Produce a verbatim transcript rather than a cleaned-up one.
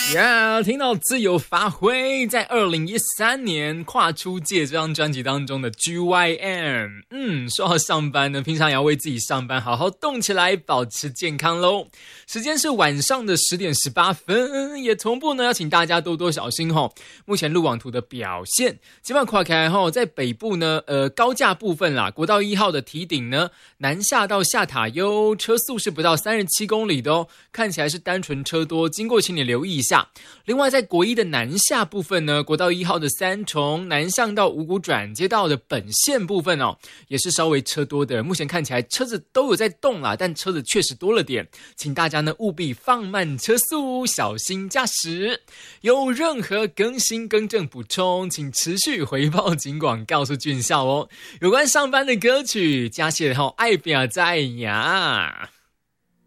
呀、yeah, 听到自由发挥在二零一三年跨出界这张专辑当中的 G Y M。 嗯，说好上班呢，平常也要为自己上班好好动起来，保持健康咯。时间是晚上的十点十八分，也同步呢要请大家多多小心吼。目前路网图的表现，基本跨开后，在北部呢呃高架部分啦，国道一号的堤顶呢南下到下塔悠，车速是不到三十七公里的哦，看起来是单纯车多，经过请你留意一下。另外在国一的南下部分呢，国道一号的三重南向到五股转接道的本线部分哦，也是稍微车多的，目前看起来车子都有在动啦，但车子确实多了点，请大家呢务必放慢车速，小心驾驶。有任何更新更正补充，请持续回报警广告诉俊孝哦。有关上班的歌曲，加写后爱表在呀。